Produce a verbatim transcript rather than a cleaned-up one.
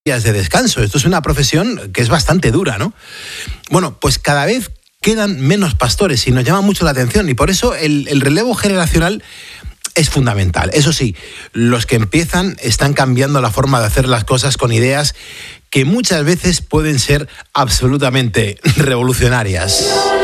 días de descanso. Esto es una profesión que es bastante dura, ¿no? Bueno, pues cada vez quedan menos pastores y nos llama mucho la atención, y por eso el, el relevo generacional es fundamental. Eso sí, los que empiezan están cambiando la forma de hacer las cosas con ideas que muchas veces pueden ser absolutamente revolucionarias.